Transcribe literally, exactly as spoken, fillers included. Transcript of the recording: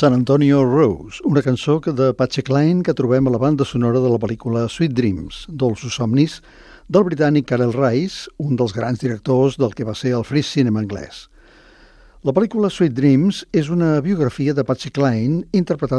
San Antonio Rose, una cançó que de Patsy Cline que trobem a la banda sonora de la pel·lícula Sweet Dreams, Dolços somnis, del britànic Karel Reisz, un dels grans directors del que va ser el free cinema anglès. La pel·lícula Sweet Dreams és una biografia de Patsy Cline interpretada